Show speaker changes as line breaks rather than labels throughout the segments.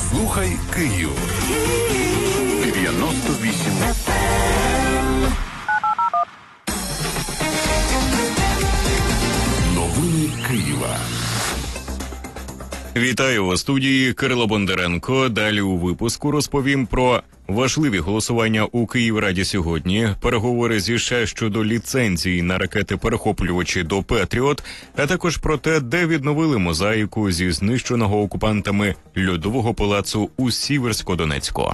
Слухай Київ. 98 FM. Новини Києва.
Вітаю у студії Кирило Бондаренко. Далі у випуску розповім про важливі голосування у Київраді сьогодні, переговори зі США щодо ліцензії на ракети-перехоплювачі до «Петріот», а також про те, де відновили мозаїку зі знищеного окупантами Льодового палацу у Сіверсько-Донецьку.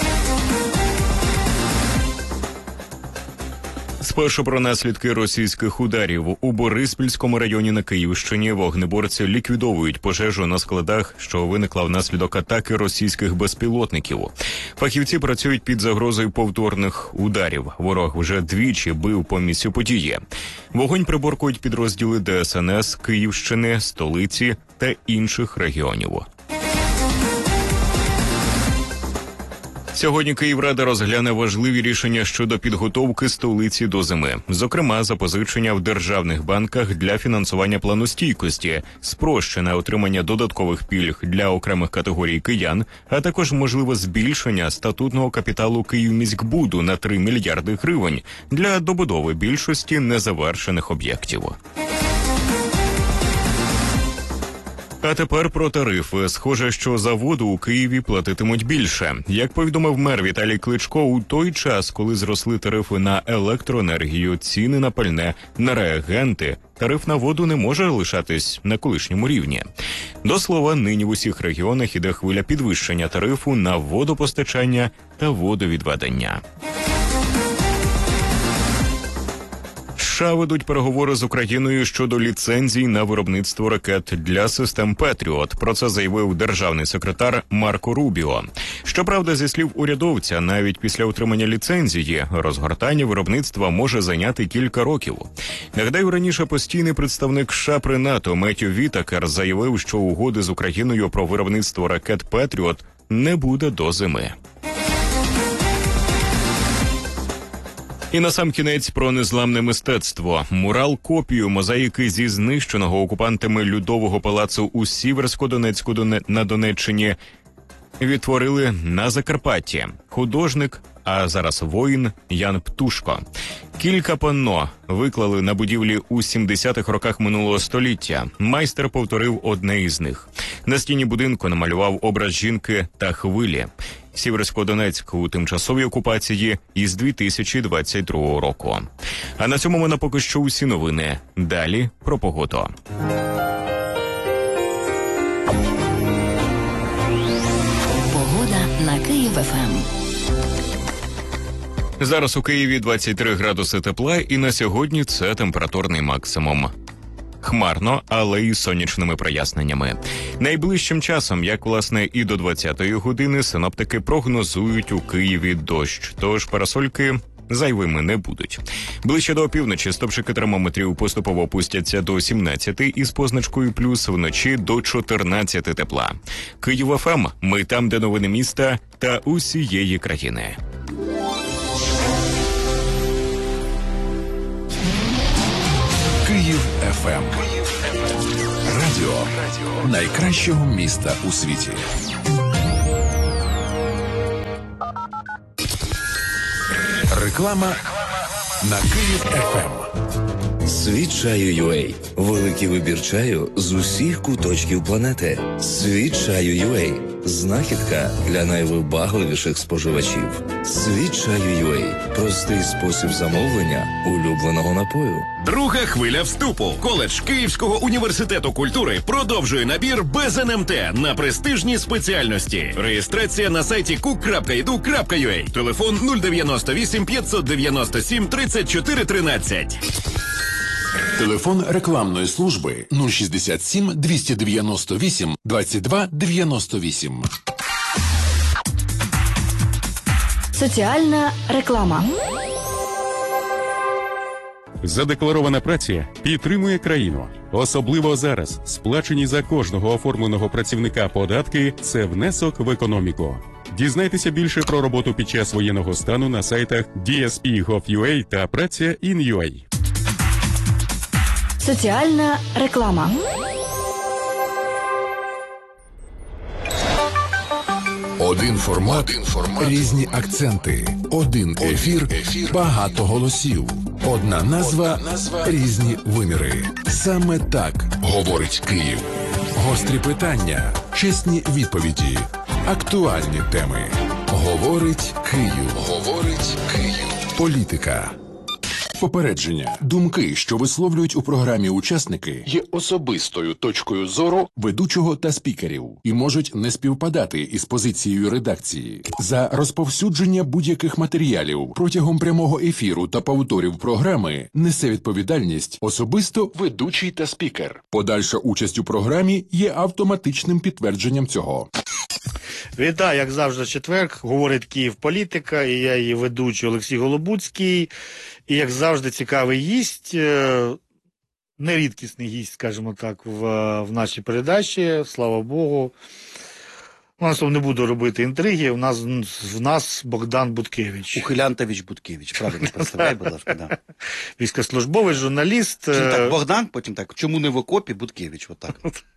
Спершу про наслідки російських ударів. У Бориспільському районі на Київщині вогнеборці ліквідовують пожежу на складах, що виникла внаслідок атаки російських безпілотників. Фахівці працюють під загрозою повторних ударів. Ворог вже двічі бив по місцю події. Вогонь приборкують підрозділи ДСНС Київщини, столиці та інших регіонів. Сьогодні Київрада розгляне важливі рішення щодо підготовки столиці до зими. Зокрема, запозичення в державних банках для фінансування плану стійкості, спрощене отримання додаткових пільг для окремих категорій киян, а також можливе збільшення статутного капіталу Київміськбуду на 3 мільярди гривень для добудови більшості незавершених об'єктів. А тепер про тарифи. Схоже, що за воду у Києві платитимуть більше. Як повідомив мер Віталій Кличко, у той час, коли зросли тарифи на електроенергію, ціни на пальне, на реагенти, тариф на воду не може лишатись на колишньому рівні. До слова, нині в усіх регіонах іде хвиля підвищення тарифу на водопостачання та водовідведення. США ведуть переговори з Україною щодо ліцензій на виробництво ракет для систем «Петріот». Про це заявив державний секретар Марко Рубіо. Щоправда, зі слів урядовця, навіть після отримання ліцензії розгортання виробництва може зайняти кілька років. Нагадаю, раніше постійний представник США при НАТО Меттью Вітакер заявив, що угоди з Україною про виробництво ракет «Петріот» не буде до зими. І насамкінець про незламне мистецтво. Мурал-копію мозаїки зі знищеного окупантами Льодового палацу у Сіверсько-Донецьку на Донеччині відтворили на Закарпатті. Художник, а зараз воїн Ян Птушко. Кілька панно виклали на будівлі у 70-х роках минулого століття. Майстер повторив одне із них. На стіні будинку намалював образ жінки та хвилі. Сіверсько-Донецьк у тимчасовій окупації із 2022 року. А на цьому мене поки що усі новини. Далі про погоду.
Погода на Київ-ФМ.
Зараз у Києві 23 градуси тепла, і на сьогодні це температурний максимум. Хмарно, але із сонячними проясненнями. Найближчим часом, як власне і до 20-ї години, синоптики прогнозують у Києві дощ, тож парасольки зайвими не будуть. Ближче до опівночі стопчики термометрів поступово опустяться до 17 із позначкою плюс, вночі до 14 тепла. Київ-ФМ, ми там, де новини міста та усієї країни.
Київ ФМ. Радіо найкращого міста у світі. Реклама на Київ ФМ.
Світ чаю.UA. Великий вибір чаю з усіх куточків планети. Світ чаю.UA. Знахідка для найвибагливіших споживачів. Світ чаю.UA. Простий спосіб замовлення улюбленого напою.
Друга хвиля вступу. Коледж Київського університету культури продовжує набір без НМТ на престижні спеціальності. Реєстрація на сайті cook.edu.ua. Телефон 098 597 34 13.
Телефон рекламної служби 067 298 22 98.
Соціальна реклама.
Задекларована праця підтримує країну. Особливо зараз сплачені за кожного оформленого працівника податки – це внесок в економіку. Дізнайтеся більше про роботу під час воєнного стану на сайтах DSP.gov.ua та Праця.in.ua.
Соціальна реклама.
Один формат, різні акценти. Один ефір, багато голосів. Одна назва, різні виміри. Саме так говорить Київ. Гострі питання, чесні відповіді, актуальні теми. Говорить Київ. Говорить Київ. Політика. Попередження. Думки, що висловлюють у програмі учасники, є особистою точкою зору ведучого та спікерів і можуть не співпадати із позицією редакції. За розповсюдження будь-яких матеріалів протягом прямого ефіру та повторів програми несе відповідальність особисто ведучий та спікер. Подальша участь у програмі є автоматичним підтвердженням цього.
Вітаю, як завжди, четверг. Говорить Київ політика, і я її ведучий Олексій Голобуцький. І, як завжди, цікавий гість, нерідкісний гість, скажімо так, в нашій передачі, слава Богу. У нас не буду робити інтриги, в нас Богдан Буткевич.
Ухилянтович Буткевич, правильно представляй, будь ласка, да.
Військовослужбовець, журналіст.
Чим так Богдан, потім так, чому не в окопі Буткевич, отак.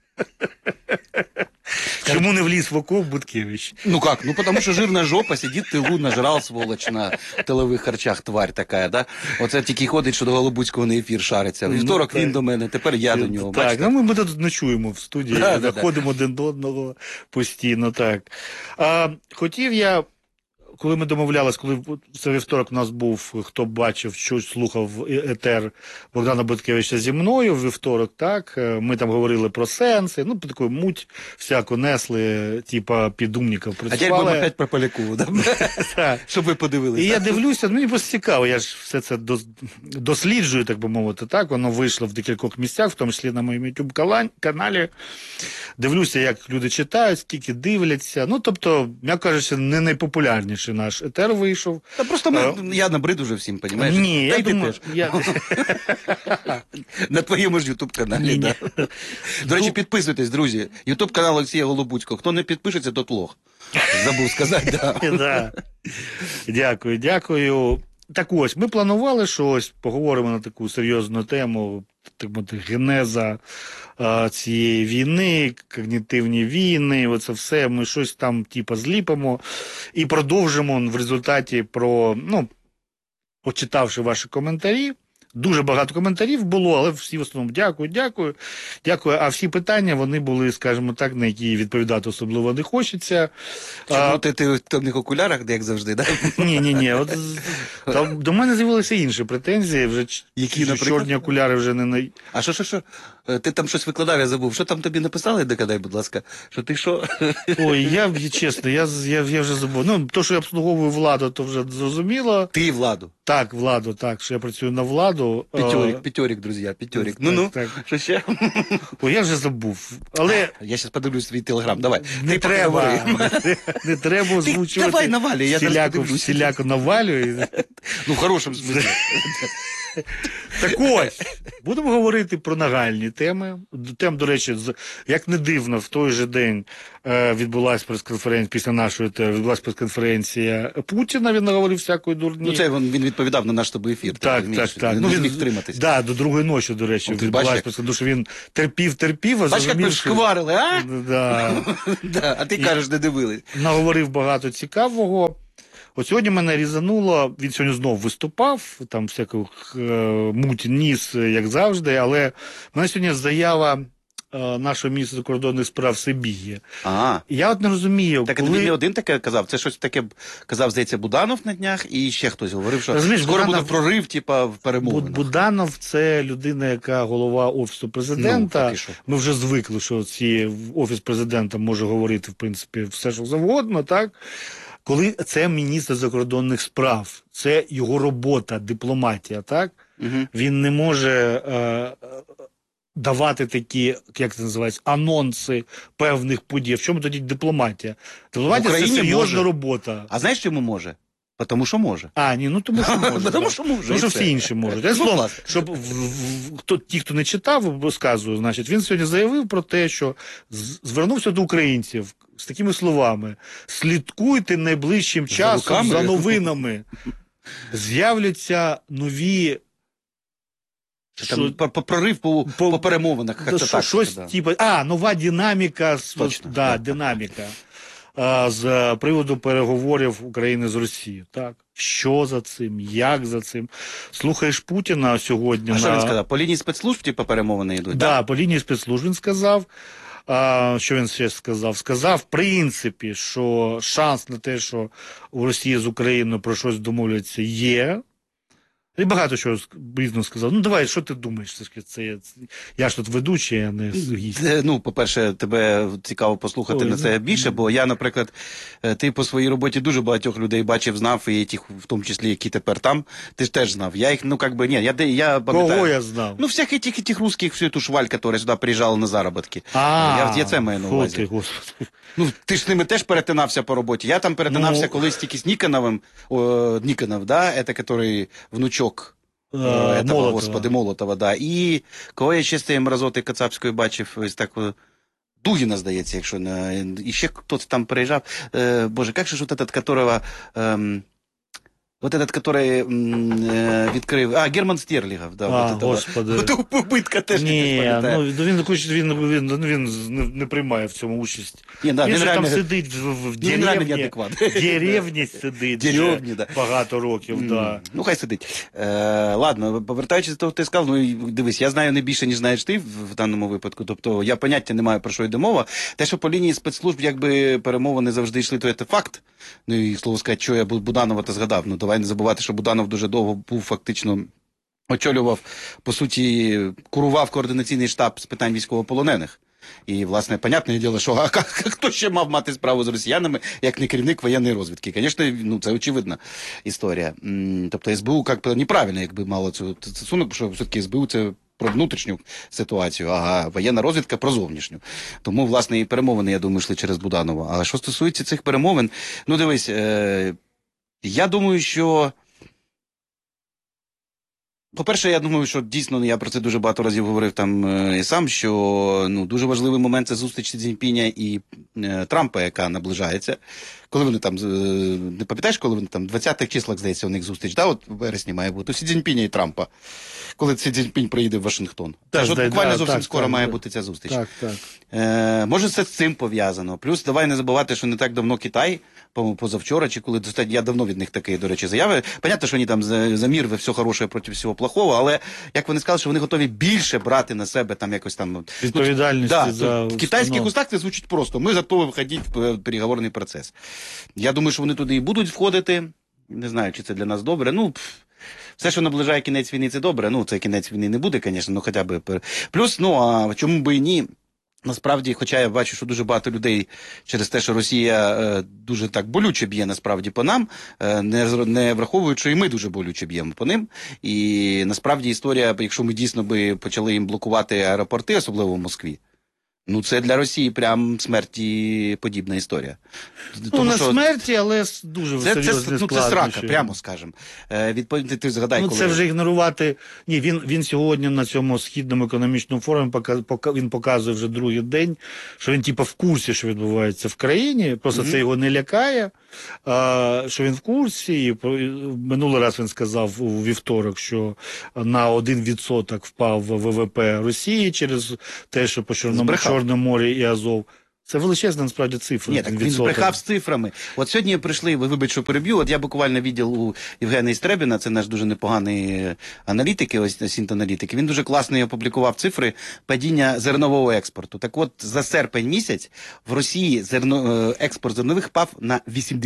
Чому не вліз в окоп Буткевич?
Ну как, ну потому что жирная жопа, сидит в тилу, нажрал, сволоч, на тилових харчах, тварь така, да? Оце тільки ходить, що до Голобуцького на ефір шариться. Вівторок він до мене, тепер я до нього,
так,
бачите?
ну ми тут ночуємо в студії, ходимо один до одного постійно, так. Хотів я, коли ми домовлялись, коли це вівторок у нас був, хто бачив, що слухав етер Богдана Буткевича зі мною, вівторок, так, ми там говорили про сенси, ну, таку муть всяку несли, типа підумників працювали.
А тепер будемо опять про Полякову, да? Щоб ви подивилися.
І я дивлюся, мені просто цікаво, я ж все це досліджую, так би мовити, так, воно вийшло в декількох місцях, в тому числі на моєму YouTube-каналі. Дивлюся, як люди читають, скільки дивляться, ну, тобто, м'яко кажучи, не найпопулярніший наш етер вийшов.
Та просто я набрид уже всім, понімаєш?
Ні, я думаю,
на твоєму ж YouTube-каналі, да. До речі, підписуйтесь, друзі. YouTube-канал Олексія Голобуцького. Хто не підпишеться, тот лох. Забув сказати, да.
Дякую. Так ось, ми планували, що ось поговоримо на таку серйозну тему, так мовити, генеза цієї війни, когнітивні війни, оце все, ми щось там типу зліпимо і продовжимо в результаті почитавши ваші коментарі. Дуже багато коментарів було, але всі в основному дякую. А всі питання, вони були, скажімо так, на які відповідати особливо не хочеться.
Чому ти в темних окулярах, як завжди, так?
Ні. До мене з'явилися інші претензії, вже чорні окуляри вже не...
А що? Ти там щось викладав, я забув. Що там тобі написали, догадай, будь ласка? Що ти що?
Ой, чесно, я вже забув. Ну, то, що я обслуговую владу, то вже зрозуміло.
Ти владу?
Так, владу, так, що я працюю на владу.
П'ятьорик, друзі, п'ятьорик. Ну, що ще?
Ой, я вже забув. Але...
Я зараз подивлюсь свій телеграм, давай.
Не треба озвучувати.
Давай, навалюй, я зараз подивлюсь.
Всіляко навалюй.
Ну, в хорошому смислі.
Так ось, будемо говорити про нагальні теми. Тем, до речі, як не дивно, в той же день відбулася прес-конференція, після нашої відбулася прес-конференція Путіна, він наговорив всякої дурні.
Ну, це він відповідав на наш тобі ефір.
Так.
Він не зміг втриматися.
Так, до другої ночі, до речі, відбулася прес-конференція, тому що він терпів, а
бачиш, як ми шкварили, а?
Да.
А ти кажеш, не дивились.
Наговорив багато цікавого. От сьогодні мене різануло, він сьогодні знову виступав, там всяку муть ніс, як завжди, але в мене сьогодні заява нашого міністра закордонних справ Сибіги. Я от не розумію,
так, він не один таке казав, це щось таке казав, здається, Буданов на днях, і ще хтось говорив, що скоро буде прорив, типа, в перемовинах.
Буданов – це людина, яка голова Офісу Президента.
Ну,
ми вже звикли, що Офіс Президента може говорити, в принципі, все, що завгодно, так? Коли це міністр закордонних справ, це його робота, дипломатія, так? Він не може давати такі, як це називається, анонси певних подій. В чому тоді дипломатія? Дипломатія – це серйозна робота.
А знаєш, чому може? Тому що може.
Тому що може.
Тому що може.
Тому що всі інші можуть. Щоб ті, хто не читав, розказую, значить, він сьогодні заявив про те, що звернувся до українців з такими словами: слідкуйте найближчим часом за новинами. З'являться нові...
Прорив по перемовинах.
Щось типу... нова динаміка.
Точно.
Да, динаміка. з приводу переговорів України з Росією. Так? Що за цим? Як за цим? Слухаєш Путіна сьогодні.
А що він сказав? По лінії спецслужб типу, перемовини йдуть?
Да, по лінії спецслужб він сказав. Що він ще сказав? Сказав, в принципі, що шанс на те, що у Росії з Україною про щось домовляться, є. І багато чого різно сказав. Ну, давай, що ти думаєш? Я ж тут ведучий, а не гість.
Ну, по-перше, тебе цікаво послухати на це більше, бо я, наприклад, ти по своїй роботі дуже багатьох людей бачив, знав, і тих, в тому числі, які тепер там, ти ж теж знав. Я їх, ну, как бы, ні, я пам'ятаю.
Кого я знав?
Ну, всіх этих русских, всю эту шваль, которая сюди приїжджала на заробітки. Я це маю на увазі.
Фу ти, Господи.
Ну, ти ж з ними теж перетинався по роботі. Я там перетинався колись тільки з Ніконовим, Ніконов, да, это который внучок этого,
Молотова.
господи, Молотова, да. І кого я ще з цієї мразоти кацапської бачив, ось так, Дугіна, здається, якщо не... І ще хтось там приїжджав. Боже, як же ж вот этот, которого... Вот этот, который відкрив... Герман Стерлігов, да. Вот
Господи.
Убитка теж
Ні,
не пам'ятаю.
він не приймає в цьому участь.
Ні, да,
Він же там
реально...
сидить в деревні сидить
Деревні, да.
багато років, да.
Ну, хай сидить. Ладно, повертаючись до того, ти сказав, ну, дивись, я знаю не більше, ніж знаєш ти в даному випадку, тобто я поняття не маю, про що йде мова. Те, що по лінії спецслужб, якби перемовини завжди йшли, то це факт. Ну, і, слово сказати, що я Буданова-то згадав. Ну, давай не забувати, що Буданов дуже довго був фактично, очолював, по суті, курував координаційний штаб з питань військовополонених. І, власне, понятне діло, що хто ще мав мати справу з росіянами, як не керівник воєнної розвідки. Звісно, ну, це очевидна історія. Тобто СБУ як неправильно, якби мало цю стосунок, що все-таки СБУ це про внутрішню ситуацію, а воєнна розвідка про зовнішню. Тому, власне, і перемовини, я думаю, йшли через Буданова. А що стосується цих перемовин, ну, дивись, я думаю, що... По-перше, я думаю, що дійсно, я про це дуже багато разів говорив там і сам, що ну, дуже важливий момент – це зустріч Сі Цзіньпіня і Трампа, яка наближається. Коли вони там, не пам'ятаєш, коли вони там 20-х числах, здається, у них зустріч, да, от в вересні має бути, у Сі Цзіньпіня і Трампа, коли Сі Цзіньпінь приїде в Вашингтон. Тож от буквально зовсім скоро має бути ця зустріч. Може, це з цим пов'язано. Плюс, давай не забувати, що не так давно Китай, позавчора, чи коли, я давно від них такі, до речі, заяви. Понятно, що вони там за мир, все хороше проти всього плохого, але, як вони сказали, що вони готові більше брати на себе там якось там...
Відповідальність за...
В китайських устах це звучить просто. Ми готові входити в переговорний процес. Я думаю, що вони туди і будуть входити. Не знаю, чи це для нас добре. Ну, все, що наближає кінець війни, це добре. Ну, це кінець війни не буде, звісно, ну хоча б... Плюс, ну, а чому би і ні? Насправді, хоча я бачу, що дуже багато людей через те, що Росія дуже так болюче б'є насправді по нам, не враховують, що і ми дуже болюче б'ємо по ним. І насправді історія, якщо ми дійсно би почали їм блокувати аеропорти, особливо в Москві, ну це для Росії прям смерті подібна історія.
Ну,
тому,
не
що...
смерті, але дуже серйозні
це срака, прямо скажемо. Відповідно, ти згадай,
ну,
коли...
це вже ігнорувати... Ні, він сьогодні на цьому Східному економічному форумі він показує вже другий день, що він типу в курсі, що відбувається в країні, просто це його не лякає, що він в курсі. І минулий раз він сказав у вівторок, що на 1% впав ВВП Росії через те, що по Чорному морі і Азов. Це величезна, насправді, цифра.
Ні, так він збрехав з цифрами. От сьогодні прийшли, вибач, що переб'ю, от я буквально видів у Євгена Істребіна, це наш дуже непоганий аналітик, ось сінт-аналітик, він дуже класно опублікував цифри падіння зернового експорту. Так от, за серпень місяць в Росії експорт зернових впав на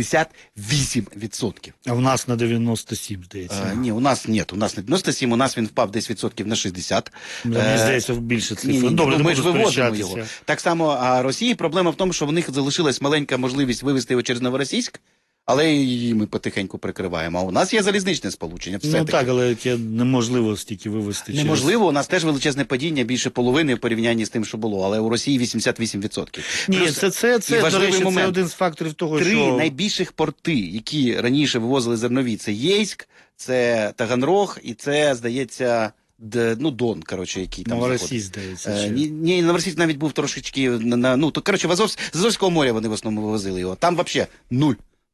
88%.
А в нас на 97, здається.
Ні, у нас не 97, у нас він впав десь відсотків на 60.
Мені здається, більше цифр.
Добре, ми ж вивозимо його. Так само, а Росії проблема в тому, що в них залишилась маленька можливість вивезти його через Новоросійськ, але її ми потихеньку прикриваємо. А у нас є залізничне сполучення.
Ну так, але неможливо стільки вивезти.
Неможливо, у нас теж величезне падіння, більше половини в порівнянні з тим, що було, але у Росії 88%.
Ні, плюс, це до речі, це один з факторів того,
що... 3
що...
найбільших порти, які раніше вивозили зернові, це Єйськ, це Таганрог і це, здається... Дон, коротше, який там
Новоросійськ, здається.
Ні, Новоросійськ навіть був трошечки, з Азовського моря вони в основному вивозили його. Там взагалі 0.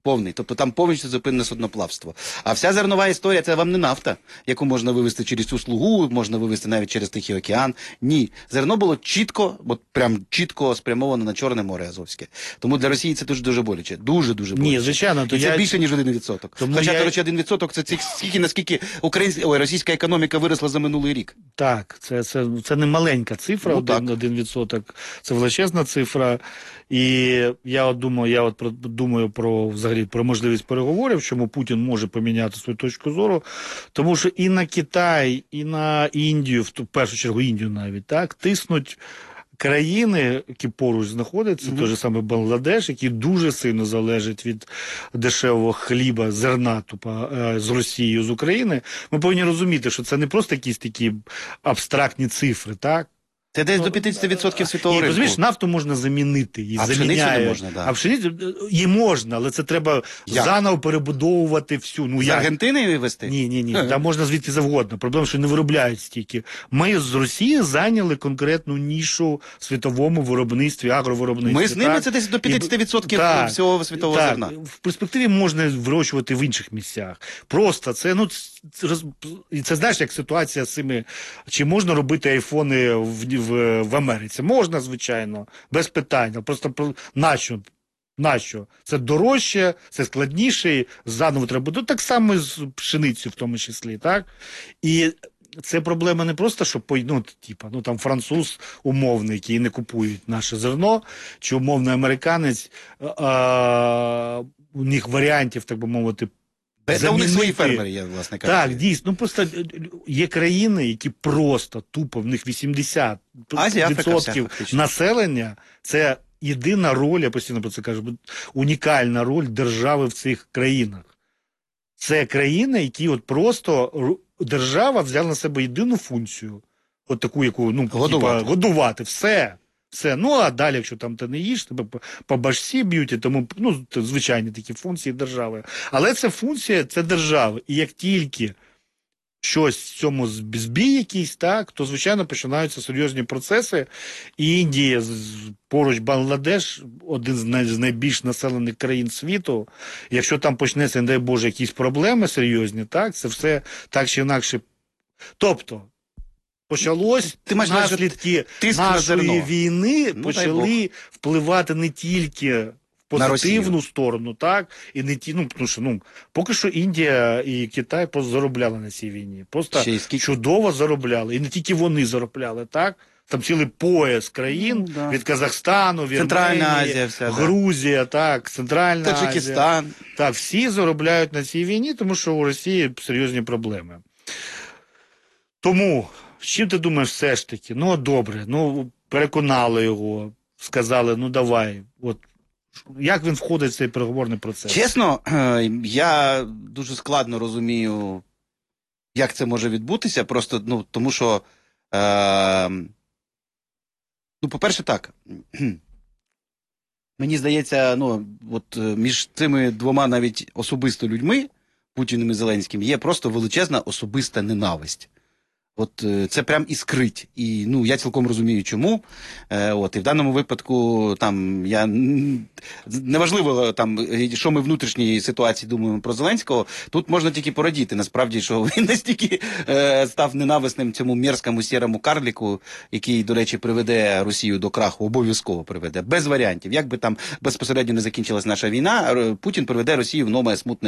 Повний. Тобто там повністю зупинене судноплавство. А вся зернова історія – це вам не нафта, яку можна вивезти через цю слугу, можна вивезти навіть через Тихий океан. Ні. Зерно було чітко, от прям чітко спрямовано на Чорне море Азовське. Тому для Росії це дуже боляче. Дуже-дуже боляче.
Ні, звичайно.
І це більше, ніж 1%. Хоча, до речі, 1% – це наскільки російська економіка виросла за минулий рік.
Так, це не маленька цифра, 1%. Це величезна цифра. І я думаю про можливість переговорів, чому Путін може поміняти свою точку зору. Тому що і на Китай, і на Індію, в першу чергу Індію навіть, так, тиснуть країни, які поруч знаходяться, той же саме Бангладеш, який дуже сильно залежить від дешевого хліба, зерна з Росії, з України. Ми повинні розуміти, що це не просто якісь такі абстрактні цифри, так?
Це десь до 50% світового ринку.
Розумієш, нафту можна замінити. І
а пшеницю не можна, так.
А пшеницю її можна, але це треба заново перебудовувати всю.
З Аргентини її везти?
Ні. Там можна звідки завгодно. Проблема, що не виробляють стільки. Ми з Росії зайняли конкретну нішу в світовому виробництві, агровиробництві.
Ми з ними це десь до 50% всього світового зерна.
В перспективі можна вирощувати в інших місцях. Просто це, це знаєш, як ситуація з цими, чи можна робити айфони в Америці? Можна, звичайно, без питань. Просто нащо? Це дорожче, це складніше, заново треба. Так само з пшеницею в тому числі, так? І це проблема не просто, що там француз умовний, який не купують наше зерно, чи умовний американець, у них варіантів, так би мовити,
Це у них свої фермери є, власне кажучи.
Так, дійсно. Просто є країни, які просто тупо, в них 80% населення, це єдина роль, я постійно про це кажу, унікальна роль держави в цих країнах. Це країни, які просто держава взяла на себе єдину функцію, таку, яку, годувати, все. А далі, якщо там ти не їш, тебе по башці б'ють, і тому, звичайні такі функції держави. Але це функція, це держави. І як тільки щось в цьому збій якийсь, так, то, звичайно, починаються серйозні процеси. І Індія, поруч Бангладеш, один з найбільш населених країн світу. Якщо там почнеться, не дай Боже, якісь проблеми серйозні, так, це все так чи інакше. Тобто, почалось, наслідки нашої війни почали впливати не тільки в позитивну сторону, так, і не тому що, поки що Індія і Китай заробляли на цій війні. Просто чудово заробляли. І не тільки вони заробляли, так. Там цілий пояс країн, від Казахстану, Вірменії, Грузія, так, Центральна
Таджикистан.
Азія. Так, всі заробляють на цій війні, тому що у Росії серйозні проблеми. Тому, з чим ти думаєш все ж таки? Добре, переконали його, сказали, давай, як він входить в цей переговорний процес?
Чесно, я дуже складно розумію, як це може відбутися, просто, тому що, по-перше, так, мені здається, між цими двома навіть особисто людьми, Путіним і Зеленським, є просто величезна особиста ненависть. Це прям іскрить. І, я цілком розумію, чому. І в даному випадку, неважливо, що ми в внутрішній ситуації думаємо про Зеленського, тут можна тільки порадіти, насправді, що він настільки став ненависним цьому мерзкому сірому карліку, який, до речі, приведе Росію до краху, обов'язково приведе, без варіантів. Як би там безпосередньо не закінчилась наша війна, Путін приведе Росію в нове смутне